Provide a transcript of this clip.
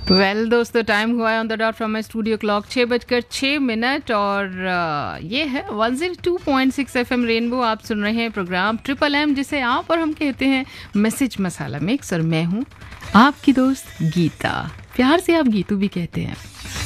दोस्तों, टाइम हुआ है on the dot from my studio clock 6:06 और ये है 102.6 FM रेनबो। आप सुन रहे हैं प्रोग्राम ट्रिपल एम, जिसे आप और हम कहते हैं मैसेज मसाला मिक्स, और मैं हूँ आपकी दोस्त गीता। प्यार से आप गीतू भी कहते हैं।